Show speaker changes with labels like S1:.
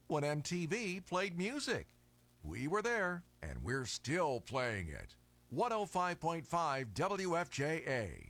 S1: when MTV played music. We were there, and we're still playing it. 105.5 WFJA.